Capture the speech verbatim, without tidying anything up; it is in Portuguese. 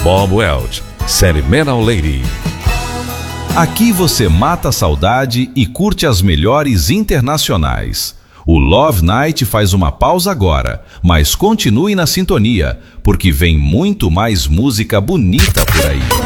Bob Welch, Sentimental Lady. Aqui você mata a saudade e curte as melhores internacionais. O Love Night faz uma pausa agora, mas continue na sintonia, porque vem muito mais música bonita por aí.